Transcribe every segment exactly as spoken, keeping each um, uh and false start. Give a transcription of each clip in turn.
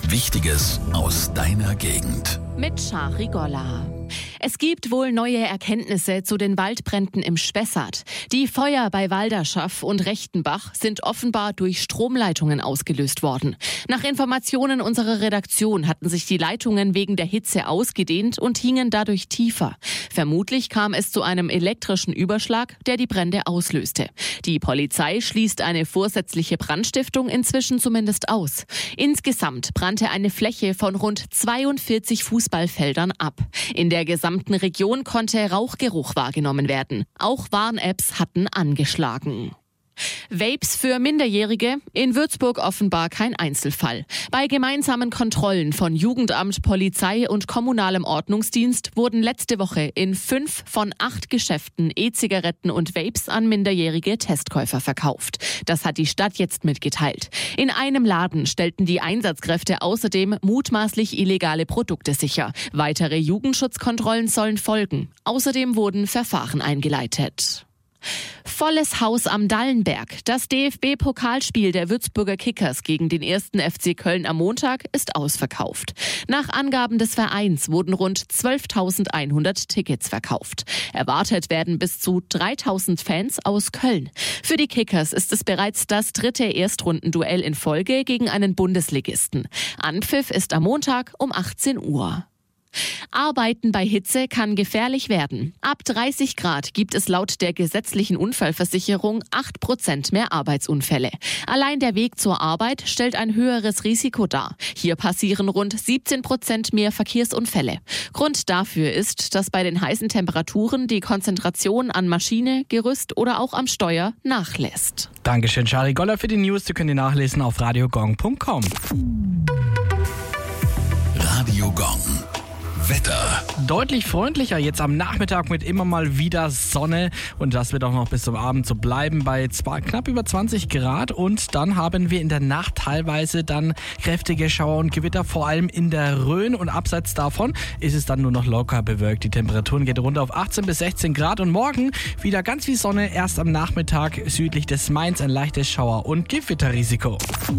Wichtiges aus deiner Gegend. Mit Shari Golla. Es gibt wohl neue Erkenntnisse zu den Waldbränden im Spessart. Die Feuer bei Walderschaff und Rechtenbach sind offenbar durch Stromleitungen ausgelöst worden. Nach Informationen unserer Redaktion hatten sich die Leitungen wegen der Hitze ausgedehnt und hingen dadurch tiefer. Vermutlich kam es zu einem elektrischen Überschlag, der die Brände auslöste. Die Polizei schließt eine vorsätzliche Brandstiftung inzwischen zumindest aus. Insgesamt brannte eine Fläche von rund zweiundvierzig Fußballfeldern ab. In der gesamten Region konnte Rauchgeruch wahrgenommen werden. Auch Warn-Apps hatten angeschlagen. Vapes für Minderjährige? In Würzburg offenbar kein Einzelfall. Bei gemeinsamen Kontrollen von Jugendamt, Polizei und kommunalem Ordnungsdienst wurden letzte Woche in fünf von acht Geschäften E-Zigaretten und Vapes an minderjährige Testkäufer verkauft. Das hat die Stadt jetzt mitgeteilt. In einem Laden stellten die Einsatzkräfte außerdem mutmaßlich illegale Produkte sicher. Weitere Jugendschutzkontrollen sollen folgen. Außerdem wurden Verfahren eingeleitet. Volles Haus am Dallenberg. Das D F B-Pokalspiel der Würzburger Kickers gegen den ersten F C Köln am Montag ist ausverkauft. Nach Angaben des Vereins wurden rund zwölftausendeinhundert Tickets verkauft. Erwartet werden bis zu dreitausend Fans aus Köln. Für die Kickers ist es bereits das dritte Erstrundenduell in Folge gegen einen Bundesligisten. Anpfiff ist am Montag um achtzehn Uhr. Arbeiten bei Hitze kann gefährlich werden. Ab dreißig Grad gibt es laut der gesetzlichen Unfallversicherung acht Prozent mehr Arbeitsunfälle. Allein der Weg zur Arbeit stellt ein höheres Risiko dar. Hier passieren rund siebzehn Prozent mehr Verkehrsunfälle. Grund dafür ist, dass bei den heißen Temperaturen die Konzentration an Maschine, Gerüst oder auch am Steuer nachlässt. Dankeschön, Shari Golla, für die News. Sie können die nachlesen auf radiogong punkt com. Radio Gong. Wetter. Deutlich freundlicher jetzt am Nachmittag mit immer mal wieder Sonne und das wird auch noch bis zum Abend so bleiben bei zwar knapp über zwanzig Grad und dann haben wir in der Nacht teilweise dann kräftige Schauer und Gewitter, vor allem in der Rhön und abseits davon ist es dann nur noch locker bewölkt. Die Temperaturen geht runter auf achtzehn bis sechzehn Grad und morgen wieder ganz viel Sonne, erst am Nachmittag südlich des Mains ein leichtes Schauer- und Gewitterrisiko.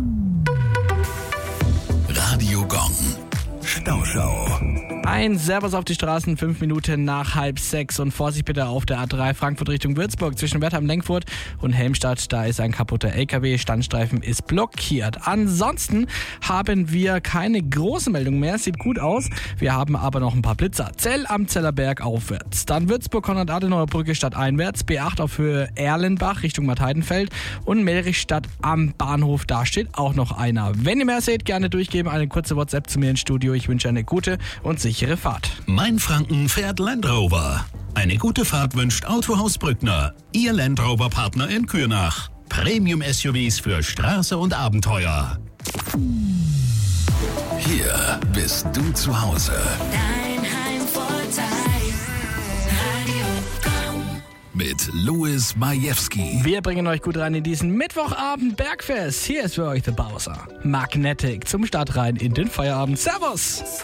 Radio Gong. Stauschau. Ein Servus auf die Straßen, fünf Minuten nach halb sechs und Vorsicht bitte auf der A drei Frankfurt Richtung Würzburg zwischen Wertheim-Lenkfurt und Helmstadt. Da ist ein kaputter L K W, Standstreifen ist blockiert. Ansonsten haben wir keine große Meldung mehr, sieht gut aus. Wir haben aber noch ein paar Blitzer. Zell am Zellerberg aufwärts, dann Würzburg-Konrad-Adenauer-Brücke stadteinwärts, B acht auf Höhe Erlenbach Richtung Martheidenfeld und Melrichstadt am Bahnhof, da steht auch noch einer. Wenn ihr mehr seht, gerne durchgeben, eine kurze WhatsApp zu mir ins Studio. Ich wünsche eine gute und sichere Fahrt. Mein Franken fährt Land Rover. Eine gute Fahrt wünscht Autohaus Brückner. Ihr Land Rover Partner in Kürnach. Premium-S U Vs für Straße und Abenteuer. Hier bist du zu Hause. Dein Heimvorteil. Radio Gong. Mit Louis Majewski. Wir bringen euch gut rein in diesen Mittwochabend Bergfest. Hier ist für euch The Bowser. Magnetic zum Start rein in den Feierabend. Servus!